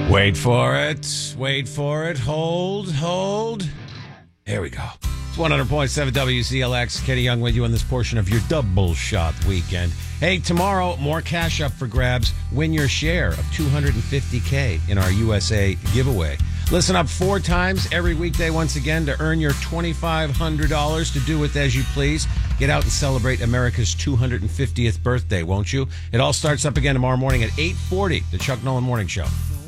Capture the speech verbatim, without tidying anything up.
Wait for it. Wait for it. Hold, hold. There we go. It's one hundred point seven W C L X. Kenny Young with you on this portion of your double shot weekend. Hey, tomorrow, more cash up for grabs. Win your share of two hundred fifty K in our U S A giveaway. Listen up four times every weekday once again to earn your twenty-five hundred dollars to do with as you please. Get out and celebrate America's two hundred fiftieth birthday, won't you? It all starts up again tomorrow morning at eight forty, the Chuck Nolan Morning Show.